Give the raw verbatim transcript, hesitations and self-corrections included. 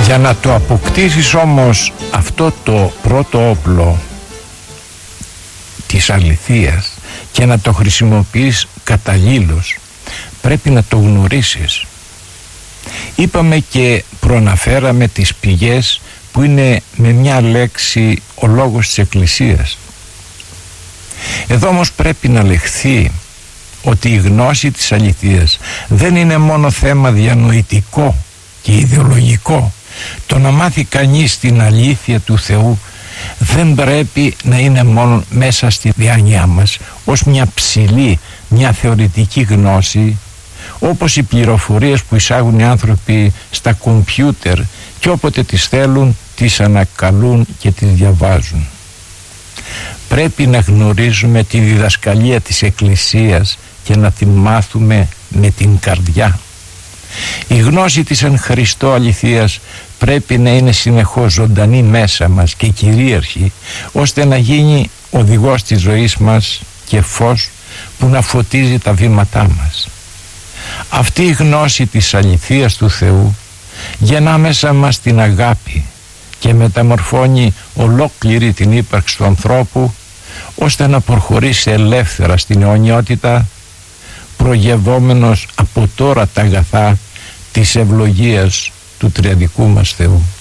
Για να το αποκτήσεις όμως αυτό το πρώτο όπλο της αληθείας και να το χρησιμοποιείς καταλήλως, πρέπει να το γνωρίσεις. Είπαμε και προαναφέραμε τις πηγές που είναι με μια λέξη ο λόγος της Εκκλησίας. Εδώ όμως πρέπει να λεχθεί ότι η γνώση της αληθείας δεν είναι μόνο θέμα διανοητικό και ιδεολογικό. Το να μάθει κανείς την αλήθεια του Θεού δεν πρέπει να είναι μόνο μέσα στη διάνοιά μας ως μια ψηλή, μια θεωρητική γνώση, όπως οι πληροφορίες που εισάγουν οι άνθρωποι στα κομπιούτερ και όποτε τις θέλουν τις ανακαλούν και τις διαβάζουν. Πρέπει να γνωρίζουμε τη διδασκαλία της Εκκλησίας και να τη μάθουμε με την καρδιά. Η γνώση της εν Χριστώ αληθείας πρέπει να είναι συνεχώς ζωντανή μέσα μας και κυρίαρχη, ώστε να γίνει οδηγός της ζωής μας και φως που να φωτίζει τα βήματά μας. Αυτή η γνώση της αληθείας του Θεού γεννά μέσα μας την αγάπη και μεταμορφώνει ολόκληρη την ύπαρξη του ανθρώπου, ώστε να προχωρήσει ελεύθερα στην αιωνιότητα, προγευόμενος από τώρα τα αγαθά της ευλογίας του τριαδικού μας Θεού.